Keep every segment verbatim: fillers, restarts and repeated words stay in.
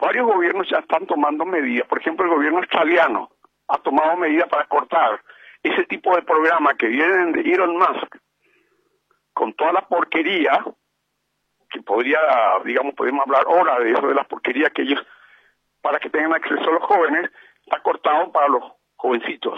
varios gobiernos ya están tomando medidas. Por ejemplo, el gobierno australiano ha tomado medidas para cortar ese tipo de programas que vienen de Elon Musk, con toda la porquería, que podría, digamos, podemos hablar ahora de eso, de la porquería que ellos, para que tengan acceso a los jóvenes, está cortado para los jovencitos.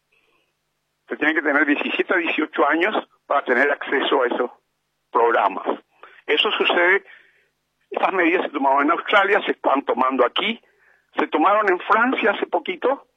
Se tienen que tener diecisiete a dieciocho años para tener acceso a esos programas. Eso sucede, estas medidas se tomaron en Australia, se están tomando aquí, se tomaron en Francia hace poquito,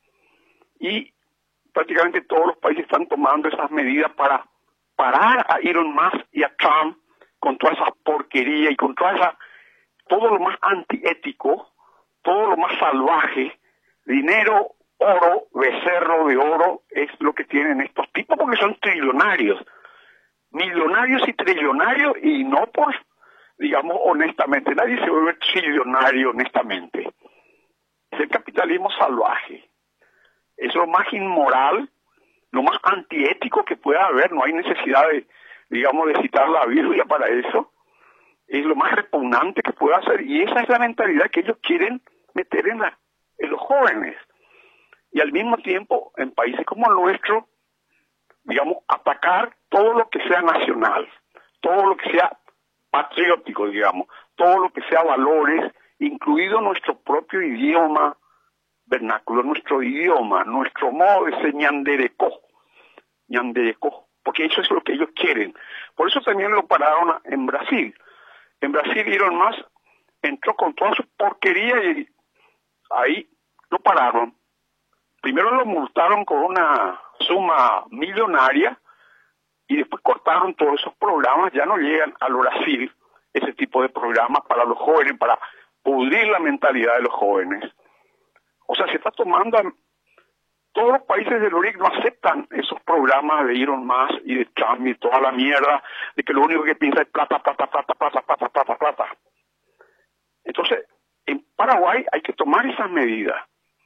y prácticamente todos los países están tomando esas medidas para parar a Elon Musk y a Trump con toda esa porquería y con toda esa, todo lo más antiético, todo lo más salvaje. Dinero, oro, becerro de oro es lo que tienen estos tipos, porque son trillonarios, millonarios y trillonarios, y no por, digamos, honestamente, nadie se vuelve trillonario honestamente. Es el capitalismo salvaje, es lo más inmoral, lo más antiético que pueda haber. No hay necesidad de, digamos, de citar la Biblia para eso. Es lo más repugnante que pueda hacer, y esa es la mentalidad que ellos quieren meter en, la, en los jóvenes. Y al mismo tiempo, en países como el nuestro, digamos, atacar todo lo que sea nacional, todo lo que sea patriótico, digamos, todo lo que sea valores, incluido nuestro propio idioma vernáculo, nuestro idioma, nuestro modo de ser ñanderecó, ñanderecó, porque eso es lo que ellos quieren. Por eso también lo pararon en Brasil. En Brasil Elon Musk entró con toda su porquería y ahí lo pararon. Primero lo multaron con una suma millonaria y después cortaron todos esos programas. Ya no llegan al Brasil ese tipo de programas para los jóvenes, para pudrir la mentalidad de los jóvenes. O sea, se está tomando, todos los países del O R I C no aceptan esos programas de Elon Musk y de Trump y toda la mierda, de que lo único que piensa es plata, plata, plata, plata, plata, plata, plata. Entonces, en Paraguay hay que tomar esas medidas.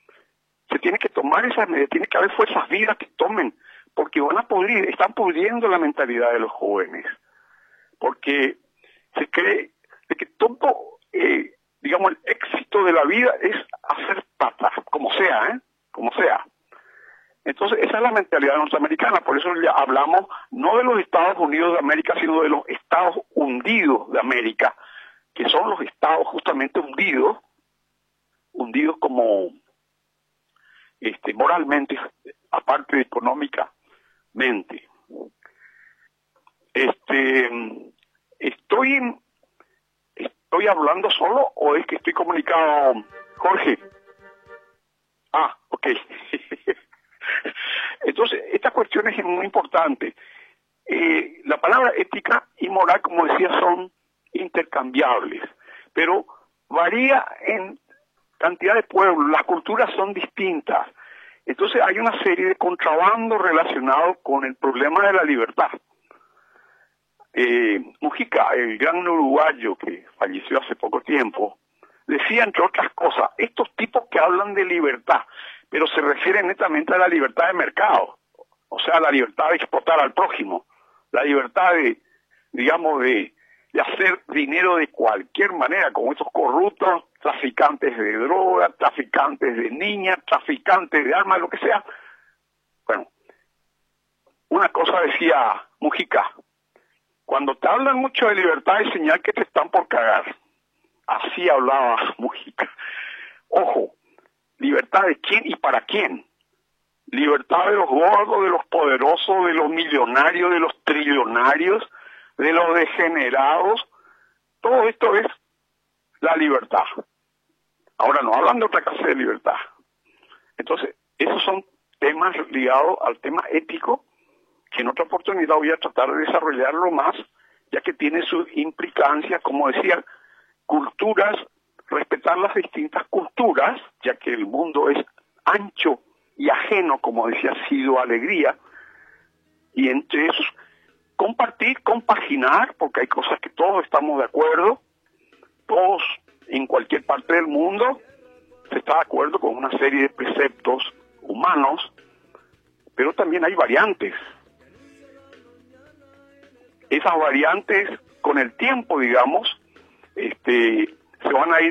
Se tiene que tomar esas medidas, tiene que haber fuerzas vivas que tomen, porque van a pudrir, están pudriendo la mentalidad de los jóvenes. Porque se cree de que todo, eh, digamos, el éxito de la vida es hacer plata, como sea, ¿eh? Como sea. Entonces, esa es la mentalidad norteamericana. Por eso ya hablamos no de los Estados Unidos de América, sino de los Estados hundidos de América, que son los estados justamente hundidos, hundidos como este, moralmente, aparte de económicamente. Este, estoy, estoy hablando solo o es que estoy comunicado, Jorge. Ah, ok. Entonces, esta cuestión es muy importante. Eh, la palabra ética y moral, como decía, son intercambiables, pero varía en cantidad de pueblos, las culturas son distintas. Entonces hay una serie de contrabando relacionados con el problema de la libertad. Eh, Mujica, el gran uruguayo que falleció hace poco tiempo, decía, entre otras cosas, estos tipos que hablan de libertad, pero se refieren netamente a la libertad de mercado, o sea, la libertad de explotar al prójimo, la libertad de, digamos, de, de hacer dinero de cualquier manera, como estos corruptos, traficantes de drogas, traficantes de niñas, traficantes de armas, lo que sea. Bueno, una cosa decía Mujica, cuando te hablan mucho de libertad es señal que te están por cagar. Así hablaba Mujica. Ojo, ¿libertad de quién y para quién? Libertad de los gordos, de los poderosos, de los millonarios, de los trillonarios, de los degenerados. Todo esto es la libertad. Ahora no hablan de otra clase de libertad. Entonces, esos son temas ligados al tema ético, que en otra oportunidad voy a tratar de desarrollarlo más, ya que tiene sus implicancias, como decía, culturas, respetar las distintas culturas, ya que el mundo es ancho y ajeno, como decía Sido Alegría, y entre esos compartir, compaginar, porque hay cosas que todos estamos de acuerdo, todos en cualquier parte del mundo se está de acuerdo con una serie de preceptos humanos, pero también hay variantes. Esas variantes con el tiempo, digamos, este, se van a ir